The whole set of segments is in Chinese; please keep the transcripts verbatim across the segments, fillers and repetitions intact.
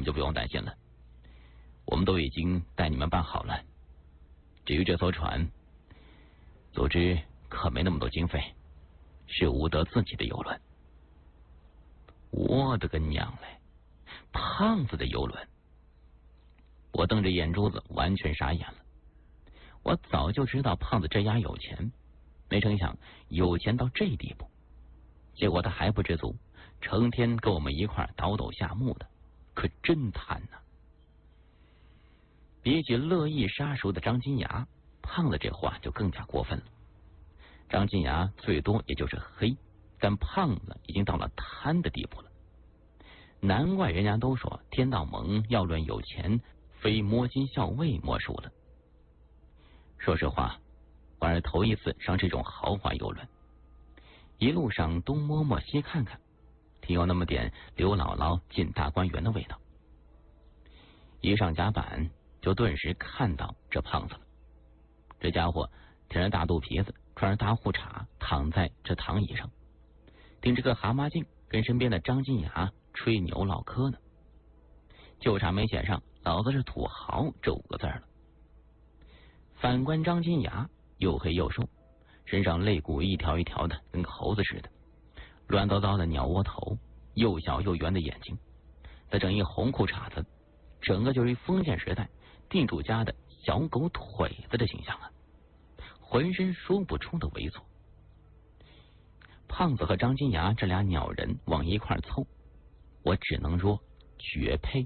就不用担心了，我们都已经带你们办好了。至于这艘船，组织可没那么多经费，是吴德自己的游轮。我的个娘嘞！胖子的游轮！我瞪着眼珠子，完全傻眼了。我早就知道胖子这丫有钱，没成想有钱到这地步。结果他还不知足，成天跟我们一块倒斗下墓的，可真贪呐！比起乐意杀熟的张金牙，胖子这话就更加过分了。张金牙最多也就是黑，但胖子已经到了贪的地步了。难怪人家都说天道盟要论有钱，非摸金校尉莫属了。说实话，我是头一次上这种豪华游轮，一路上东摸摸西看看，挺有那么点刘姥姥进大观园的味道。一上甲板就顿时看到这胖子了。这家伙挺着大肚皮子，穿着大裤衩，躺在这躺椅上，盯着个蛤蟆镜，跟身边的张金牙吹牛唠嗑呢。就差没写上老子是土豪这五个字了。反观张金牙，又黑又瘦，身上肋骨一条一条的，跟猴子似的，乱糟糟的鸟窝头，又小又圆的眼睛，再整一红裤衩子，整个就是一封建时代地主家的小狗腿子的形象啊，浑身说不出的猥琐。胖子和张金牙这俩鸟人往一块凑，我只能说绝配。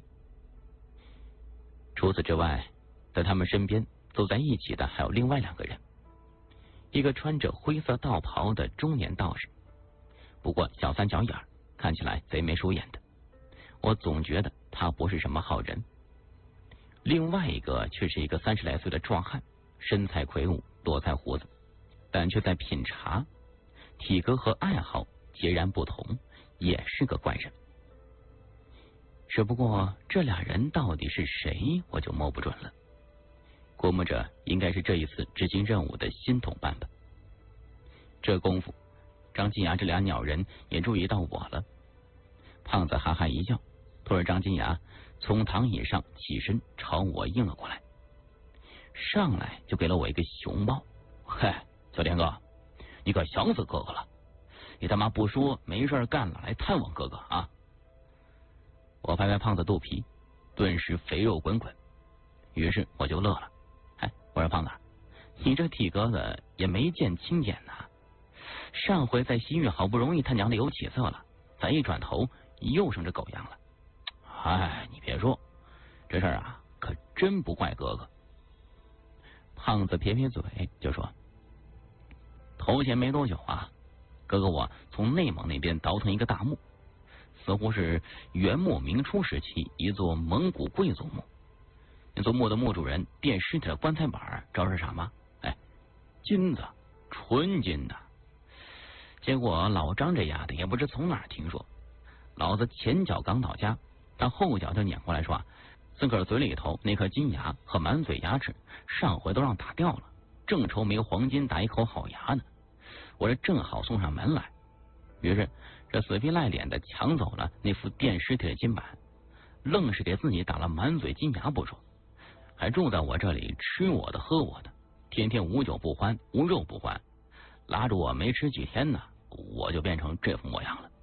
除此之外，在他们身边走在一起的还有另外两个人，一个穿着灰色道袍的中年道士，不过小三角眼，看起来贼眉鼠眼的，我总觉得他不是什么好人。另外一个却是一个三十来岁的壮汉，身材魁梧，络腮胡子，但却在品茶，体格和爱好截然不同，也是个怪人。只不过这俩人到底是谁，我就摸不准了。估摸着应该是这一次执行任务的新同伴吧。这功夫，张金牙这俩鸟人也注意到我了。胖子哈哈一笑，拖着张金牙从躺椅上起身朝我应了过来，上来就给了我一个熊抱。嘿，小天哥，你可想死哥哥了，你他妈不说没事干了来探望哥哥啊！我拍拍胖子肚皮，顿时肥肉滚滚，于是我就乐了。哎，我说胖子，你这体格子也没见轻点呐，上回在西域好不容易他娘的有起色了，咱一转头又剩这狗样了。哎，你别说，这事儿啊可真不怪哥哥。胖子撇撇嘴就说，头前没多久啊，哥哥我从内蒙那边倒腾一个大墓，似乎是元末明初时期一座蒙古贵族墓。那座墓的墓主人垫尸体的棺材板知道是啥吗？哎，金子，纯金的。结果老张这丫的也不知从哪儿听说，老子前脚刚到家，他后脚就撵过来说啊，自个儿嘴里头那颗金牙和满嘴牙齿上回都让打掉了，正愁没黄金打一口好牙呢。我这正好送上门来，于是这死皮赖脸的抢走了那副垫尸体的金板，愣是给自己打了满嘴金牙不说，还住在我这里吃我的喝我的，天天无酒不欢，无肉不欢，拉着我没吃几天呢，我就变成这副模样了。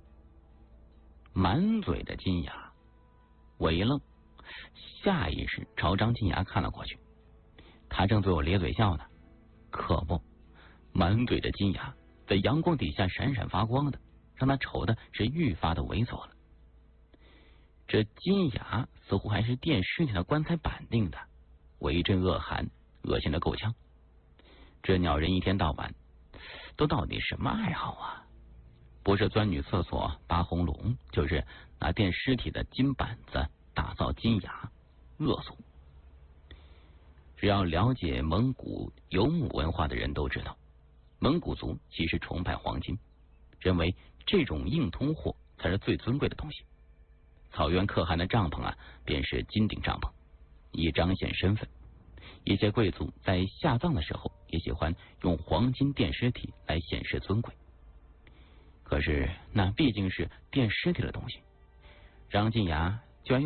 满嘴的金牙，我一愣，下意识朝张金牙看了过去，他正对我咧嘴笑呢。可不，满嘴的金牙在阳光底下闪闪发光的，让他瞅的是愈发的猥琐了。这金牙似乎还是垫尸体的棺材板定的，我一阵恶寒，恶心的够呛。这鸟人一天到晚都到底什么爱好啊？不是钻女厕所拔红龙，就是拿垫尸体的金板子打造金牙，恶俗。只要了解蒙古游牧文化的人都知道，蒙古族其实崇拜黄金，认为这种硬通货才是最尊贵的东西。草原可汗的帐篷啊，便是金顶帐篷，以彰显身份。一些贵族在下葬的时候也喜欢用黄金垫尸体来显示尊贵。可是那毕竟是垫尸体的东西，张金牙